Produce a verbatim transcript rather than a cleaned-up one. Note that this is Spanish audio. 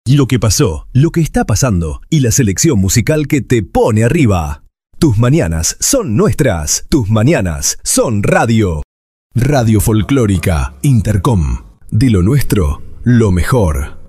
Lo que pasó, lo que está pasando y la selección musical que te pone arriba. Tus mañanas son nuestras. Tus mañanas son radio. Radio Folclórica Intercom. De lo nuestro, lo mejor.